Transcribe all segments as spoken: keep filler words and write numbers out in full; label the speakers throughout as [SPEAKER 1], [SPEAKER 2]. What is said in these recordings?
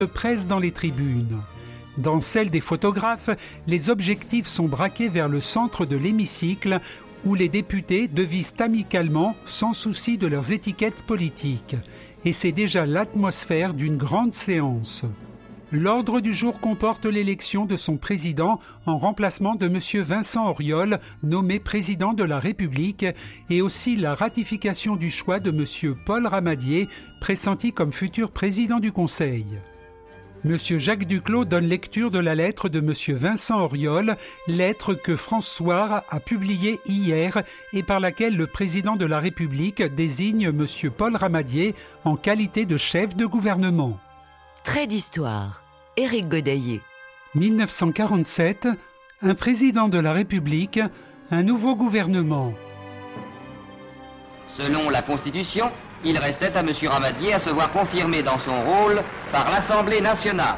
[SPEAKER 1] presse dans les tribunes. Dans celle des photographes, les objectifs sont braqués vers le centre de l'hémicycle où les députés devisent amicalement sans souci de leurs étiquettes politiques. Et c'est déjà l'atmosphère d'une grande séance. L'ordre du jour comporte l'élection de son président en remplacement de M. Vincent Auriol, nommé président de la République, et aussi la ratification du choix de M. Paul Ramadier, pressenti comme futur président du Conseil. M. Jacques Duclos donne lecture de la lettre de M. Vincent Auriol, lettre que François a publiée hier et par laquelle le président de la République désigne M. Paul Ramadier en qualité de chef de gouvernement.
[SPEAKER 2] Trait d'histoire, Éric Godaillé.
[SPEAKER 1] mille neuf cent quarante-sept, un président de la République, un nouveau gouvernement.
[SPEAKER 3] Selon la Constitution, il restait à M. Ramadier à se voir confirmé dans son rôle par l'Assemblée nationale.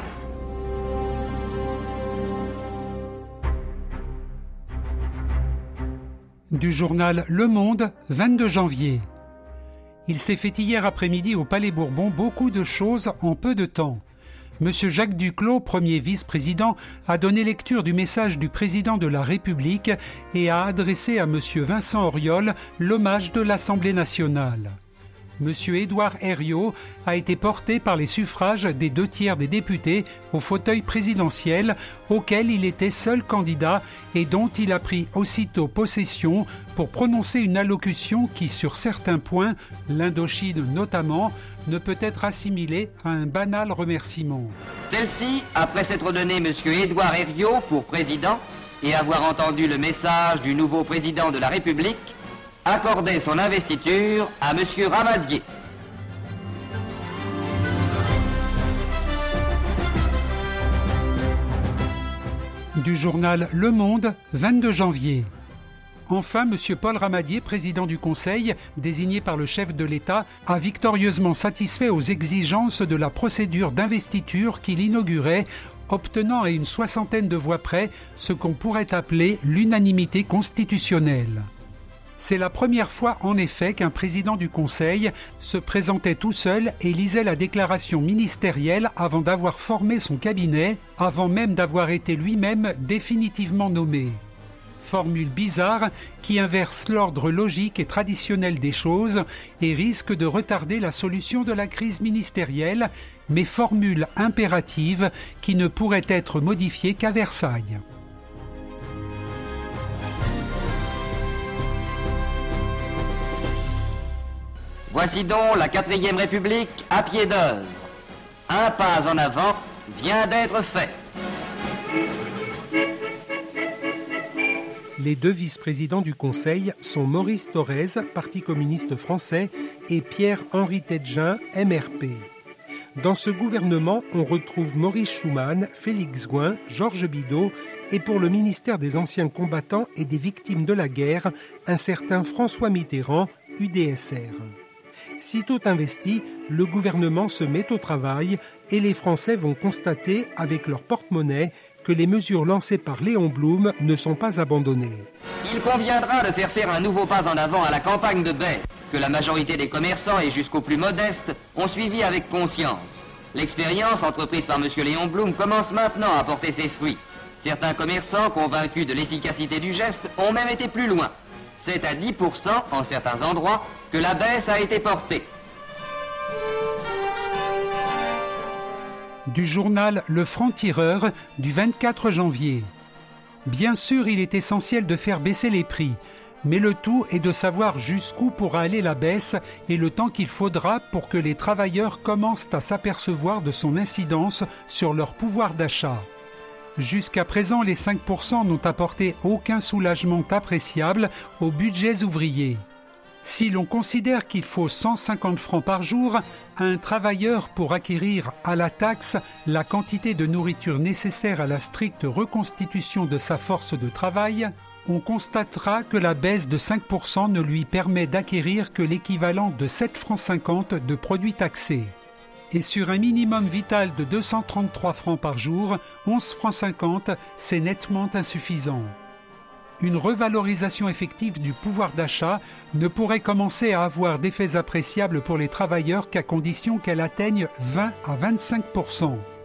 [SPEAKER 1] Du journal Le Monde, vingt-deux janvier. Il s'est fait hier après-midi au Palais Bourbon beaucoup de choses en peu de temps. Monsieur Jacques Duclos, premier vice-président, a donné lecture du message du président de la République et a adressé à Monsieur Vincent Auriol l'hommage de l'Assemblée nationale. Monsieur Édouard Herriot a été porté par les suffrages des deux tiers des députés au fauteuil présidentiel auquel il était seul candidat et dont il a pris aussitôt possession pour prononcer une allocution qui, sur certains points, l'Indochine notamment, ne peut être assimilée à un banal remerciement.
[SPEAKER 3] Celle-ci, après s'être donné M. Édouard Herriot pour président et avoir entendu le message du nouveau président de la République, accordait son investiture à M. Ramadier.
[SPEAKER 1] Du journal Le Monde, vingt-deux janvier. Enfin, M. Paul Ramadier, président du Conseil, désigné par le chef de l'État, a victorieusement satisfait aux exigences de la procédure d'investiture qu'il inaugurait, obtenant à une soixantaine de voix près ce qu'on pourrait appeler l'unanimité constitutionnelle. C'est la première fois en effet qu'un président du Conseil se présentait tout seul et lisait la déclaration ministérielle avant d'avoir formé son cabinet, avant même d'avoir été lui-même définitivement nommé. Formule bizarre qui inverse l'ordre logique et traditionnel des choses et risque de retarder la solution de la crise ministérielle, mais formule impérative qui ne pourrait être modifiée qu'à Versailles.
[SPEAKER 3] Voici donc la quatrième République à pied d'œuvre. Un pas en avant vient d'être fait.
[SPEAKER 4] Les deux vice-présidents du Conseil sont Maurice Thorez, Parti communiste français, et Pierre-Henri Tedjen, M R P. Dans ce gouvernement, on retrouve Maurice Schumann, Félix Gouin, Georges Bidault et pour le ministère des Anciens Combattants et des Victimes de la Guerre, un certain François Mitterrand, U D S R. Sitôt investi, le gouvernement se met au travail et les Français vont constater avec leur porte-monnaie que les mesures lancées par Léon Blum ne sont pas abandonnées.
[SPEAKER 3] Il conviendra de faire faire un nouveau pas en avant à la campagne de baisse, que la majorité des commerçants et jusqu'aux plus modestes ont suivi avec conscience. L'expérience entreprise par M. Léon Blum commence maintenant à porter ses fruits. Certains commerçants, convaincus de l'efficacité du geste, ont même été plus loin. C'est à dix pour cent en certains endroits que la baisse a été portée.
[SPEAKER 1] Du journal Le Franc-Tireur du vingt-quatre janvier. Bien sûr, il est essentiel de faire baisser les prix, mais le tout est de savoir jusqu'où pourra aller la baisse et le temps qu'il faudra pour que les travailleurs commencent à s'apercevoir de son incidence sur leur pouvoir d'achat. Jusqu'à présent, les cinq pour cent n'ont apporté aucun soulagement appréciable aux budgets ouvriers. Si l'on considère qu'il faut cent cinquante francs par jour à un travailleur pour acquérir à la taxe la quantité de nourriture nécessaire à la stricte reconstitution de sa force de travail, on constatera que la baisse de cinq pour cent ne lui permet d'acquérir que l'équivalent de sept francs cinquante de produits taxés. Et sur un minimum vital de deux cent trente-trois francs par jour, onze francs cinquante, c'est nettement insuffisant. une revalorisation effective du pouvoir d'achat ne pourrait commencer à avoir d'effets appréciables pour les travailleurs qu'à condition qu'elle atteigne vingt à vingt-cinq pour cent.